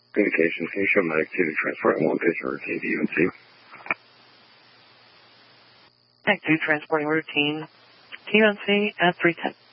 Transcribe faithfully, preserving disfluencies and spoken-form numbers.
Communications, can you show medic two to transport one patient routine to U N C? Medic two transporting routine to U N C at three ten.